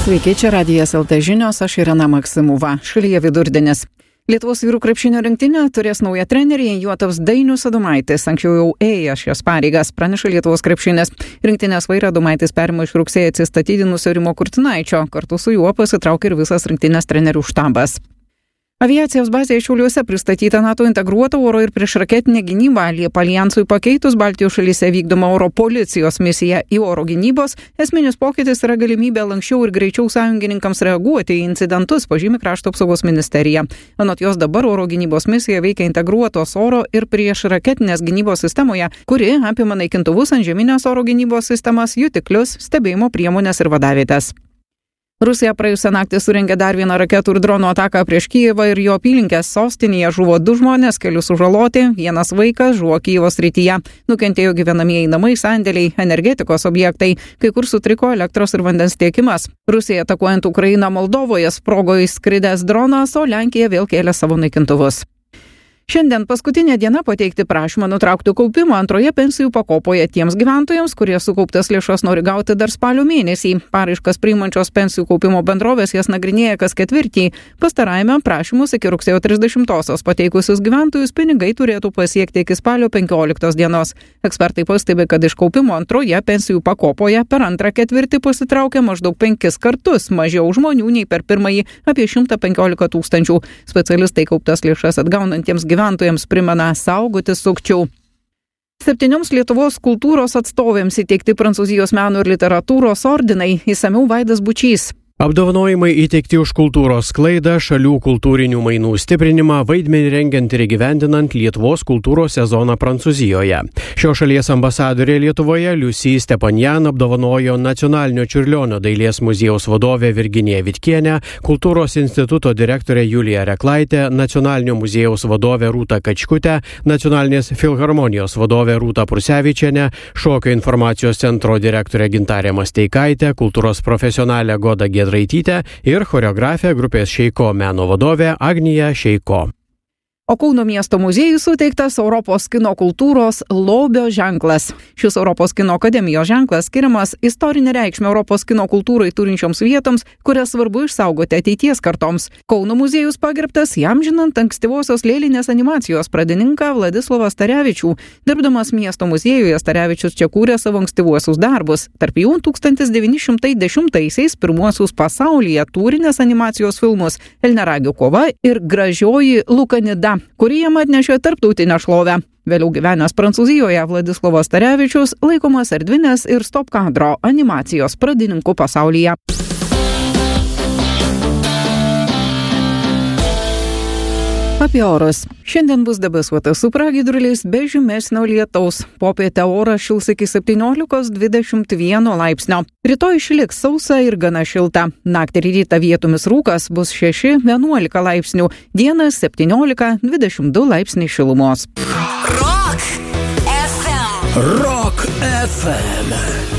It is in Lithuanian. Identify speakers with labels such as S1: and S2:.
S1: Sveiki, čia Radijas LT žinios, aš Irena Maksimova. Šalyje vidurdienis. Lietuvos vyrų krepšinio rinktinė turės naują trenerį, juo taps Dainius Adomaitis. Anksčiau jau ėjo šias pareigas, praneša Lietuvos krepšinis. Rinktinės vairą Adomaitis perima iš rugsėjį atsistatydinusio Rimo Kurtinaičio. Kartu su juo pasitraukė ir visas rinktinės trenerių štabas. Aviacijos bazėje Šiauliuose pristatyta NATO integruota oro ir priešraketinė gynyba. Liepą alijansui pakeitus Baltijos šalyse vykdoma oro policijos misija į oro gynybos. Esminis pokytis yra galimybė lanksčiau ir greičiau sąjungininkams reaguoti į incidentus, pažymi Krašto apsaugos ministerija. Anot jos dabar oro gynybos misija veikia integruotos oro ir priešraketinės gynybos sistemoje, kuri apima naikintuvus, antžeminės oro gynybos sistemas, jutiklius, stebėjimo priemonės ir vadavietes. Rusija praėjusią naktį surengė dar vieną raketų ir dronų ataką prieš Kijevą ir jo apylinkės. Sostinėje žuvo 2 žmonės, keli sužaloti, 1 vaikas žuvo Kijevo srityje. Nukentėjo gyvenamieji namai, sandėliai, energetikos objektai, kai kur sutriko elektros ir vandens tiekimas. Rusija atakuojant Ukrainą Moldovoje sprogo įskridęs dronas, o Lenkija vėl kėlė savo naikintuvus. Šiandien paskutinė diena pateikti prašymą nutraukti kaupimą antroje pensijų pakopoje tiems gyventojams, kurie sukauptas lėšas nori gauti dar spalio mėnesį. Paraiškas priimančios pensijų kaupimo bendrovės jas nagrinėja kas ketvirtį. Pastarajame prašymus iki rugsėjo 30-osios pateikusius gyventojus pinigai turėtų pasiekti iki spalio 15 dienos. Ekspertai pastebi, kad iš kaupimo antroje pensijų pakopoje per antrą ketvirtį pasitraukė maždaug 5 kartus mažiau žmonių nei per pirmąjį, apie 115 000. Specialistai kauptas lėšas atgaunantiems gyventojams primena saugoti sukčių. 7 Lietuvos kultūros atstovėms įteikti Prancūzijos meno ir literatūros ordinai, išsamiau Vaidas Bučys.
S2: Apdovanojimai įteikti už kultūros sklaidą, šalių kultūrinių mainų stiprinimą, vaidmenį rengiant ir įgyvendinant Lietuvos kultūros sezoną Prancūzijoje. Šios šalies ambasadorė Lietuvoje Liusi Stepanjan apdovanojo Nacionalinio Čiurlionio dailės muziejaus vadovę Virginiją Vitkienę, Kultūros instituto direktorę Juliją Reklaitę, Nacionalinio muziejaus vadovę Rūtą Kačkutę, Nacionalinės filharmonijos vadovę Rūtą Prusevičienę, Šokio informacijos centro direktorę Gintarę Masteikaitę, kultūros profesionalę Godą Giedraitytę ir choreografę grupės Šeiko meno vadovę Agniją Šeiko.
S1: O Kauno miesto muziejui suteiktas Europos kino kultūros lobio ženklas. Šis Europos kino akademijos ženklas skiriamas istorinę reikšmę Europos kino kultūrai turinčioms vietoms, kurias svarbu išsaugoti ateities kartoms. Kauno muziejus pagerbtas įamžinant ankstyvosios lėlinės animacijos pradininką Vladislovą Starevičių. Dirbdamas miesto muziejuje Starevičius čia kūrė savo ankstyvuosius darbus. Tarp jų 1910-aisiais pirmuosius pasaulyje tūrinės animacijos filmus Elniaragių kova ir Gražioji Lukanida, kurį jam atnešė tarptautinę šlovę. Vėliau gyvenęs Prancūzijoje Vladislovas Starevičius laikomas erdvinės ir stop kadro animacijos pradininku pasaulyje. Apie orus. Šiandien bus debesuota su pragiedruliais be žymesnio lietaus. Popietę oras šils iki 17-21 laipsnio. Rytoj išliks sausa ir gana šilta. Naktį ir rytą vietomis rūkas bus 6-11 laipsnių. Dieną 17-22 laipsniai šilumos.
S3: Rock FM.
S4: Rock FM.